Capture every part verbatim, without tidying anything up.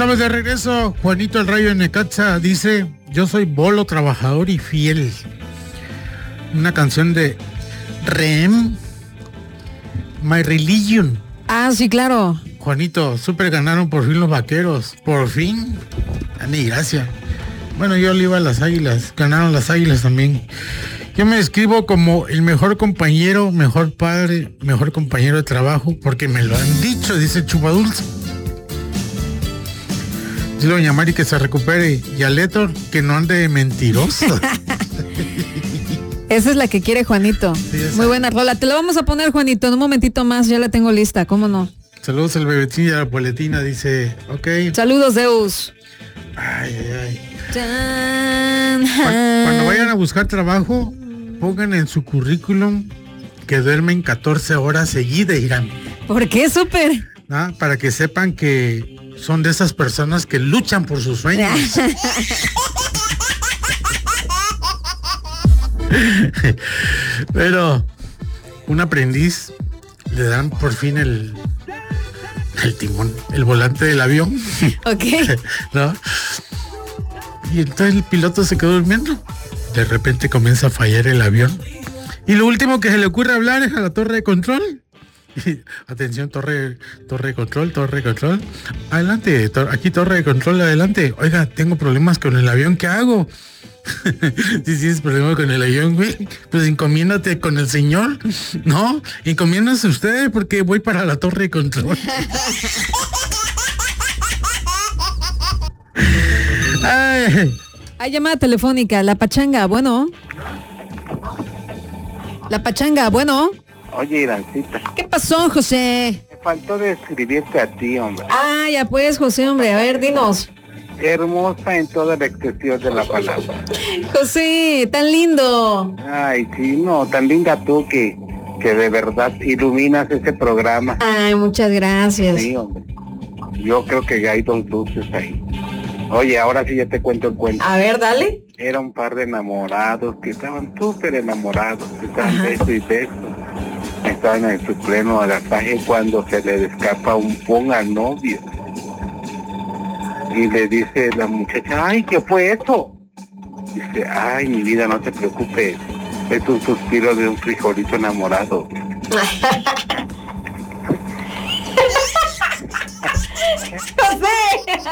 estamos de regreso. Juanito el Rayo de Necaxa dice: yo soy bolo, trabajador y fiel. Una canción de Rem, My Religion. Ah, sí, claro. Juanito, súper ganaron por fin los Vaqueros. Por fin. Ani, gracias. Bueno, yo le iba a las Águilas. Ganaron las Águilas también. Yo me describo como el mejor compañero, mejor padre, mejor compañero de trabajo, porque me lo han dicho, dice Chupadulce. Dice doña Mari que se recupere, y a Letor que no ande de mentiroso. Esa es la que quiere Juanito. Sí, muy buena rola. Te la vamos a poner, Juanito, en un momentito más. Ya la tengo lista, ¿cómo no? Saludos al bebetín y a la boletina, dice, ok. Saludos, Deus. Ay, ay, ay. Cuando, cuando vayan a buscar trabajo, pongan en su currículum que duermen catorce horas seguidas, Irán. ¿Por qué, súper? ¿Ah? Para que sepan que son de esas personas que luchan por sus sueños. Pero un aprendiz le dan por fin el el timón, el volante del avión. Ok. ¿No? Y entonces el piloto se quedó durmiendo. De repente comienza a fallar el avión. Y lo último que se le ocurre hablar es a la torre de control. Atención, torre, torre de control, torre de control. Adelante, tor- aquí torre de control, adelante. Oiga, tengo problemas con el avión, ¿qué hago? Si tienes problemas con el avión, güey, pues encomiéndate con el señor. No, encomiéndase usted porque voy para la torre de control. Ay. Hay llamada telefónica, la pachanga, bueno. La pachanga, bueno. Oye, Irancita. ¿Qué pasó, José? Me faltó describirte a ti, hombre. Ah, ya pues, José, hombre, a ver, dinos. Hermosa en toda la extensión de la palabra. José, tan lindo. Ay, sí, no, tan linda tú que, que de verdad iluminas ese programa. Ay, muchas gracias. Sí, hombre. Yo creo que hay dos luces ahí. Oye, ahora sí ya te cuento el cuento. A ver, dale. Era un par de enamorados que estaban súper enamorados, que estaban Ajá. beso y beso. Estaban en su pleno agasaje cuando se le escapa un pon al novio. Y le dice la muchacha, ay, ¿qué fue eso? Dice, ay, mi vida, no te preocupes. Es un suspiro de un frijolito enamorado. José.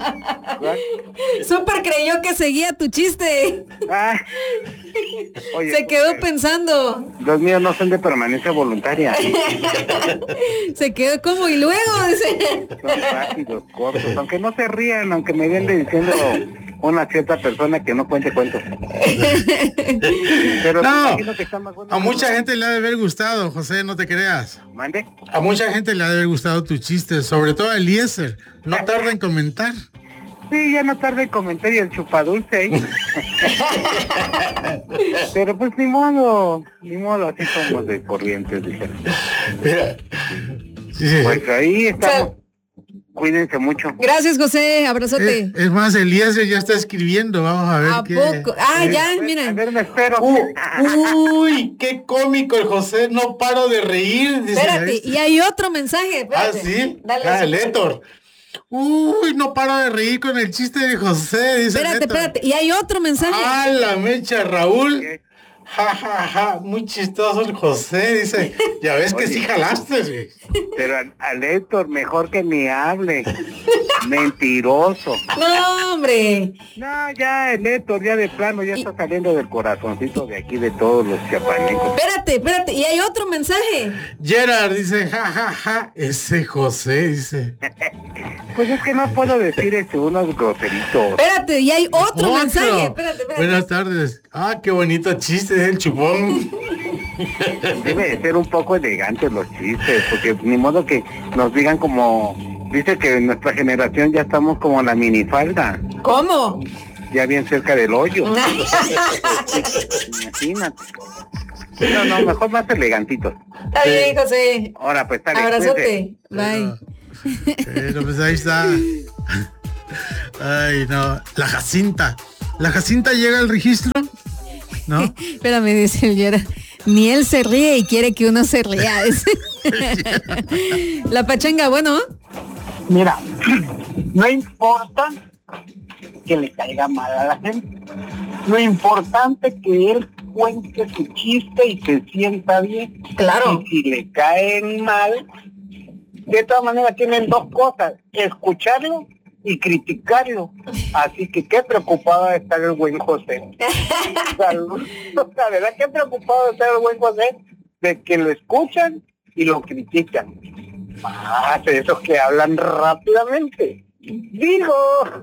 Súper creyó que seguía tu chiste. Ah. Oye, Se quedó pues, pensando. los míos no son de permanencia voluntaria. Se quedó como y luego, dice. Son rápidos, cortos, aunque no se rían, aunque me viene diciendo una cierta persona que no cuente cuentos. Pero No, imagino que está más bueno. a mucha gente le ha de haber gustado, José, no te creas. ¿Mande? A mucha gente le ha de haber gustado tu chiste, sobre todo a Eliezer. No tarda en comentar. Sí, ya no tarde en comentar y el chupadulce, ¿eh? Pero pues ni modo, ni modo, así somos de corrientes, dijeron. Sí, sí. Pues ahí estamos. Cuídense mucho. Gracias, José, abrazote. Es, es más, Eliezer ya está escribiendo, vamos a ver ¿A qué. poco? Ah, ya, A miren. ver, me espero. Uh, uy, qué cómico el José, no paro de reír. Dice, Espérate, y hay otro mensaje. Ah, Espérate. sí. Dale. Ah, Letor. Uy, no paro de reír con el chiste de José, dice Espérate, Letor. espérate. Y hay otro mensaje. Ah, la mecha, Raúl. ¿Qué? Ja, ja, ja, muy chistoso el José, dice. Ya ves que Oye. sí jalaste, güey. Pero al, al Héctor, mejor que ni hable. Mentiroso. No, hombre. No, ya el Héctor, ya de plano, ya está saliendo del corazoncito de aquí de todos los chiapanecos. Espérate, espérate. Y hay otro mensaje. Gerard dice, ja, ja, ja, ese José, dice. Pues es que no puedo decir este, unos groseritos. Espérate, y hay otro, Otro. mensaje. Espérate, espérate. Buenas tardes. Ah, qué bonito chiste del chupón. Debe de ser un poco elegantes los chistes, porque ni modo que nos digan como... Dice que en nuestra generación ya estamos como la minifalda, ¿Cómo? ya bien cerca del hoyo. Imagínate. No, no, mejor más elegantitos. Está bien, José. Ahora pues, dale, cuídense. Abrazote. Bye. Pero pues ahí está. Ay, no. La Jacinta. La Jacinta llega al registro, ¿no? Espérame, dice el Yera. Ni él se ríe y quiere que uno se ría. Dice. La pachanga, bueno. Mira, No importa que le caiga mal a la gente. Lo importante es que él cuente su chiste y se sienta bien. Claro. Y si le caen mal, de todas maneras tienen dos cosas, escucharlo y criticarlo. Así que qué preocupado de estar el buen José. Salud. La verdad, qué preocupado de estar el buen José, de que lo escuchan y lo critican. Ah, de esos que hablan rápidamente. Digo.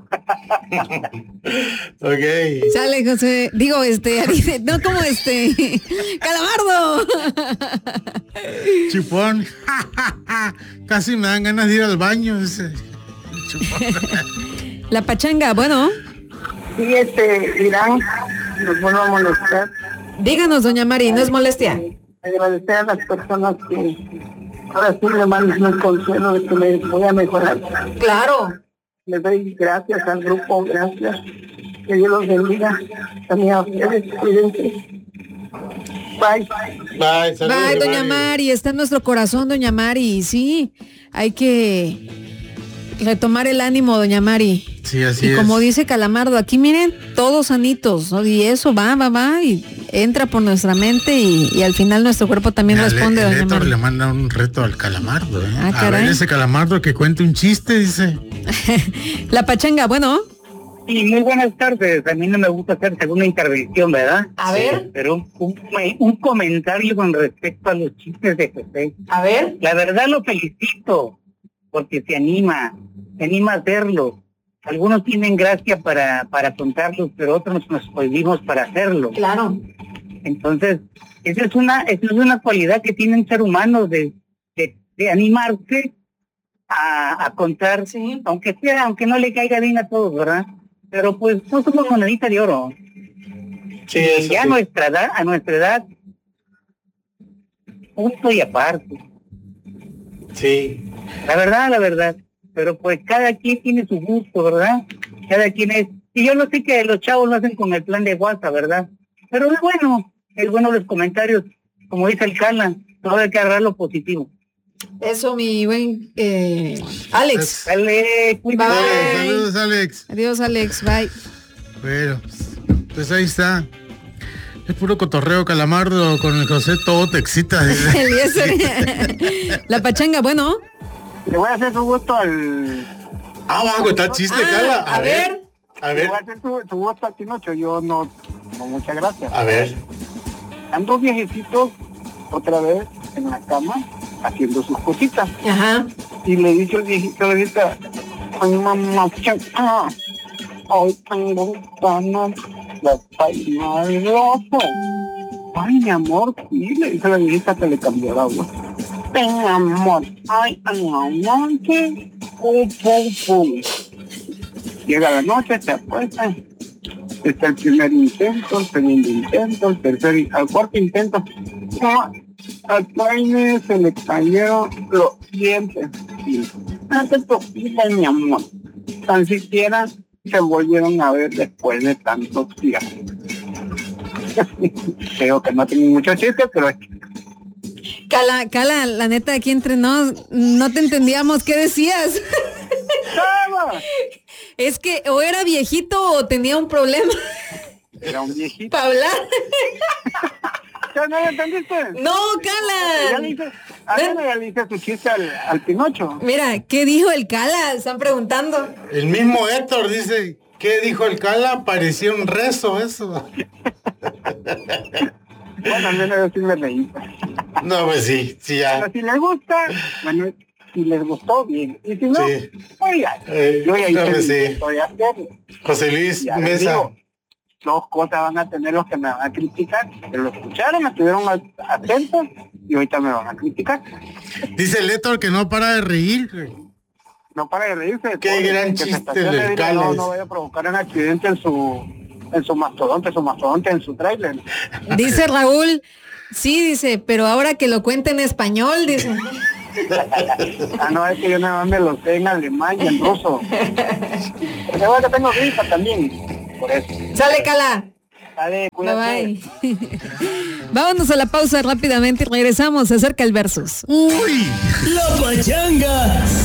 Ok. Sale, José. Digo, este, Arife, no como este. ¡Calamardo! Chupón. Casi me dan ganas de ir al baño ese. La pachanga, bueno. Sí, este, Irán, nos vuelvo a molestar. Díganos, doña Mari, no es molestia. Agradecer a las personas que ahora sí le mandan el consuelo de que me voy a mejorar. Claro. Les doy gracias al grupo, gracias. Que Dios los bendiga. También a ustedes, cuídense. Bye. Bye, saludos, Bye, doña Mari. Está en nuestro corazón, doña Mari. Sí, hay que retomar el ánimo, doña Mari. Sí, así y es. como dice Calamardo, aquí miren, todos sanitos, ¿no? Y eso va, va, va, y entra por nuestra mente y, y al final nuestro cuerpo también Mira, responde, le, doña Héctor Mari. le manda un reto al Calamardo, ¿eh? Ah, a caray. ver ese Calamardo que cuente un chiste, dice. La pachanga, bueno. Sí, muy buenas tardes. A mí no me gusta hacer segunda intervención, ¿verdad? A ver. Pero un, un, un comentario con respecto a los chistes de José. A ver. La verdad lo felicito, porque se anima, se anima a hacerlo. Algunos tienen gracia para, para contarlos, pero otros nos prohibimos para hacerlo. Claro. Entonces, esa es una, esa es una cualidad que tiene un ser humano de, de, de animarse a, a contar, Sí. aunque sea, aunque no le caiga bien a todos, ¿verdad? Pero pues no somos monedita de oro. Sí, Y eso ya sí. a nuestra edad, a nuestra edad, punto y aparte. Sí. La verdad, la verdad. Pero pues cada quien tiene su gusto, ¿verdad? Cada quien es... Y yo no sé que los chavos lo hacen con el plan de WhatsApp, ¿verdad? Pero es bueno, es bueno los comentarios, como dice el Cala, todo hay que agarrar lo positivo. Eso, mi buen eh, Alex. Dale, cuídate. Bye. Saludos, Alex. Adiós, Alex. Bye. Bueno, pues ahí está. Es puro cotorreo, Calamardo, con el José todo te excita. dice. Eliezer. La pachanga, bueno. Le voy a hacer su gusto al... Ah, va a contar chiste, Ah, Cala. a ver. A Le ver, voy a hacer su, su gusto al Pinocho, yo no... no muchas gracias. a ver. Están dos viejecitos otra vez en la cama haciendo sus cositas. Ajá. Y le dice el viejito, le dice, ay mamá, chica, hoy tengo ganas de peinar el ojo. Ay, mi amor, sí, le dice la viejita que le cambió la voz. Ven, amor, ay, amor, que pum, pum, pum. Llega la noche, se acuesta. Está el primer intento, el segundo intento, el tercer, y- al cuarto intento. No, al peine se le cayeron los dientes. Y, no te preocupes, mi amor. Tan siquiera se volvieron a ver después de tantos días. Creo que no tengo mucho chiste, pero es que Cala, Cala, la neta, aquí entre nos, no te entendíamos qué decías. ¡Vamos! Es que o era viejito o tenía un problema Era un viejito. para hablar. ¿Ya no lo entendiste? No, Ya Cala. le hice, a ver, ya le hice su chiste al, al Pinocho. Mira, ¿qué dijo el Cala? Están preguntando. El mismo Héctor dice, ¿qué dijo el Cala? Parecía un rezo eso. Bueno, al menos yo sí me reí. No, pues sí, sí Pero ya. si les gusta, bueno, si les gustó, bien. Y si no, Sí. oigan, Eh, yo ya hice claro que mi sí. intento de hacerlo. José Luis Ya les Mesa. digo, dos cosas van a tener los que me van a criticar. Que lo escucharon, estuvieron atentos y ahorita me van a criticar. Dice el Héctor que no para de reír. No para de reírse. Qué pobre, gran que se chiste estacione, del dile, Cales. No, no vaya a provocar un accidente en su, en su mastodonte, su mastodonte, en su tráiler. Dice Raúl, sí, dice, pero ahora que lo cuente en español, dice. Ah, no, es que yo nada más me lo sé en alemán y en ruso. Porque bueno, que tengo risa también. Por eso. Sale, Cala. Dale, Bye cuídate. bye. Vámonos a la pausa rápidamente y regresamos. Se acerca el Versus. Uy. La pachanga